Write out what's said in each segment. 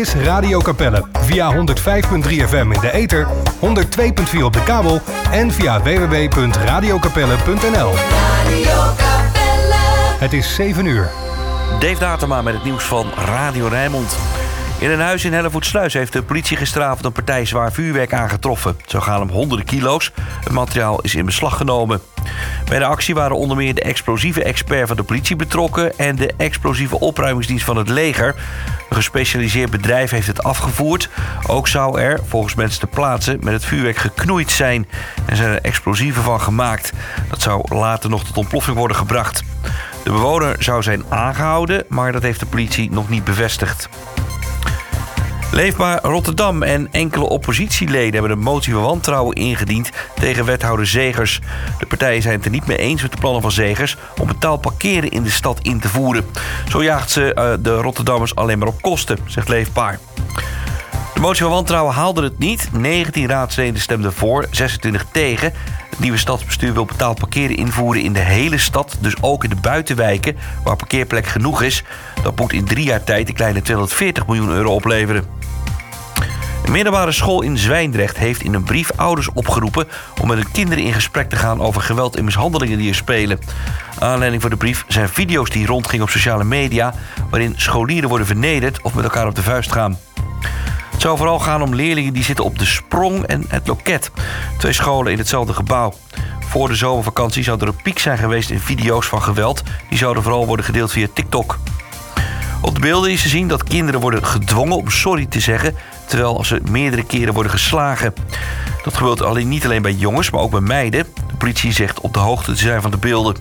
is Radio Capelle. Via 105.3 FM in de ether, 102.4 op de kabel en via www.radiocapelle.nl. Het is 7 uur. Dave Datema met het nieuws van Radio Rijnmond. In een huis in Hellevoetsluis heeft de politie gisteravond een partij zwaar vuurwerk aangetroffen. Het zou gaan om honderden kilo's. Het materiaal is in beslag genomen. Bij de actie waren onder meer de explosieve expert van de politie betrokken en de explosieve opruimingsdienst van het leger. Een gespecialiseerd bedrijf heeft het afgevoerd. Ook zou er, volgens mensen ter plaatse, met het vuurwerk geknoeid zijn en zijn er explosieven van gemaakt. Dat zou later nog tot ontploffing worden gebracht. De bewoner zou zijn aangehouden, maar dat heeft de politie nog niet bevestigd. Leefbaar Rotterdam en enkele oppositieleden hebben een motie van wantrouwen ingediend tegen wethouder Zegers. De partijen zijn het er niet mee eens met de plannen van Zegers om betaald parkeren in de stad in te voeren. Zo jaagt ze de Rotterdammers alleen maar op kosten, zegt Leefbaar. De motie van wantrouwen haalde het niet. 19 raadsleden stemden voor, 26 tegen. Het nieuwe stadsbestuur wil betaald parkeren invoeren in de hele stad, dus ook in de buitenwijken waar parkeerplek genoeg is. Dat moet in 3 jaar tijd een kleine 240 miljoen euro opleveren. Een middelbare school in Zwijndrecht heeft in een brief ouders opgeroepen om met hun kinderen in gesprek te gaan over geweld en mishandelingen die er spelen. Aanleiding voor de brief zijn video's die rondgingen op sociale media, waarin scholieren worden vernederd of met elkaar op de vuist gaan. Het zou vooral gaan om leerlingen die zitten op de Sprong en het Loket. 2 scholen in hetzelfde gebouw. Voor de zomervakantie zou er een piek zijn geweest in video's van geweld. Die zouden vooral worden gedeeld via TikTok. Op de beelden is te zien dat kinderen worden gedwongen om sorry te zeggen, terwijl ze meerdere keren worden geslagen. Dat gebeurt niet alleen bij jongens, maar ook bij meiden. De politie zegt op de hoogte te zijn van de beelden.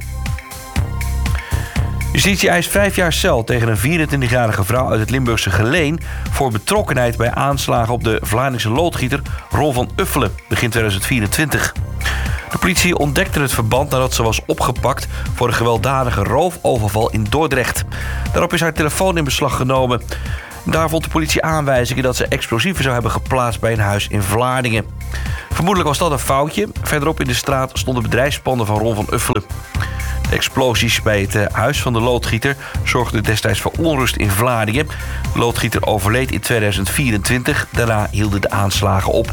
Justitie eist 5 jaar cel tegen een 24-jarige vrouw uit het Limburgse Geleen voor betrokkenheid bij aanslagen op de Vlaamse loodgieter Ron van Uffelen begin 2024. De politie ontdekte het verband nadat ze was opgepakt voor een gewelddadige roofoverval in Dordrecht. Daarop is haar telefoon in beslag genomen. Daar vond de politie aanwijzingen dat ze explosieven zou hebben geplaatst bij een huis in Vlaardingen. Vermoedelijk was dat een foutje. Verderop in de straat stonden bedrijfspanden van Ron van Uffelen. De explosies bij het huis van de loodgieter zorgden destijds voor onrust in Vlaardingen. De loodgieter overleed in 2024. Daarna hielden de aanslagen op.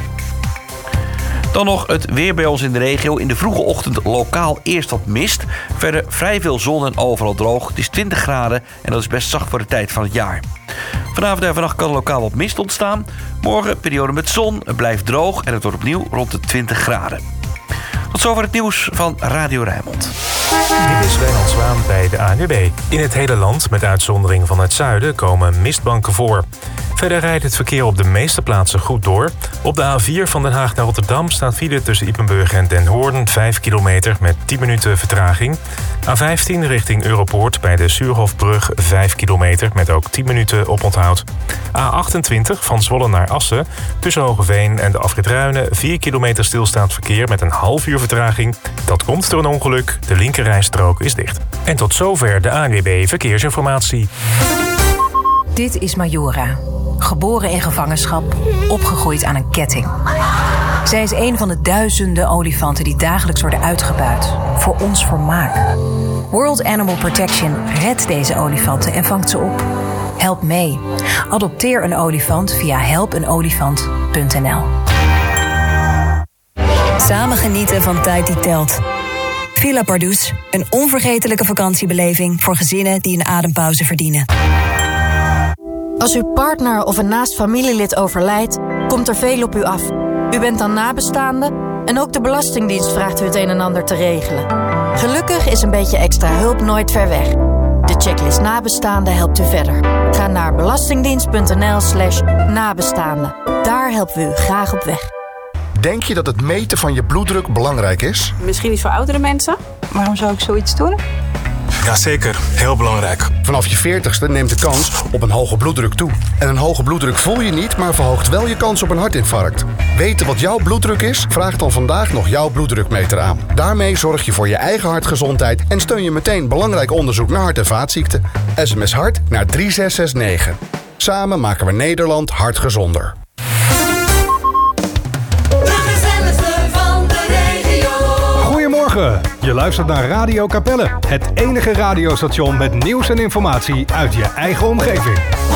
Dan nog het weer bij ons in de regio. In de vroege ochtend lokaal eerst wat mist. Verder vrij veel zon en overal droog. Het is 20 graden en dat is best zacht voor de tijd van het jaar. Vanavond en vannacht kan lokaal wat mist ontstaan. Morgen periode met zon, het blijft droog en het wordt opnieuw rond de 20 graden. Tot zover het nieuws van Radio Rijnmond. Dit is Wijnand Zwaan bij de ANWB. In het hele land, met uitzondering van het zuiden, komen mistbanken voor. Verder rijdt het verkeer op de meeste plaatsen goed door. Op de A4 van Den Haag naar Rotterdam staat file tussen Ypenburg en Den Hoorn 5 kilometer met 10 minuten vertraging. A15 richting Europoort bij de Suurhofbrug 5 kilometer met ook 10 minuten oponthoud. A28 van Zwolle naar Assen tussen Hogeveen en de afrit Ruinen 4 kilometer stilstaand verkeer met een half uur vertraging. Dat komt door een ongeluk. De linkerrijstrook is dicht. En tot zover de ANWB Verkeersinformatie. Dit is Majora. Geboren in gevangenschap, opgegroeid aan een ketting. Zij is een van de duizenden olifanten die dagelijks worden uitgebuit. Voor ons vermaak. World Animal Protection redt deze olifanten en vangt ze op. Help mee. Adopteer een olifant via helpenolifant.nl. Samen genieten van tijd die telt. Villa Pardoes, een onvergetelijke vakantiebeleving voor gezinnen die een adempauze verdienen. Als uw partner of een naast familielid overlijdt, komt er veel op u af. U bent dan nabestaande en ook de Belastingdienst vraagt u het een en ander te regelen. Gelukkig is een beetje extra hulp nooit ver weg. De checklist nabestaande helpt u verder. Ga naar belastingdienst.nl/nabestaande. Daar helpen we u graag op weg. Denk je dat het meten van je bloeddruk belangrijk is? Misschien niet voor oudere mensen. Waarom zou ik zoiets doen? Jazeker, heel belangrijk. Vanaf je 40ste neemt de kans op een hoge bloeddruk toe. En een hoge bloeddruk voel je niet, maar verhoogt wel je kans op een hartinfarct. Weten wat jouw bloeddruk is? Vraag dan vandaag nog jouw bloeddrukmeter aan. Daarmee zorg je voor je eigen hartgezondheid en steun je meteen belangrijk onderzoek naar hart- en vaatziekten. SMS hart naar 3669. Samen maken we Nederland hartgezonder. Goedemorgen, je luistert naar Radio Capelle. Het enige radiostation met nieuws en informatie uit je eigen omgeving.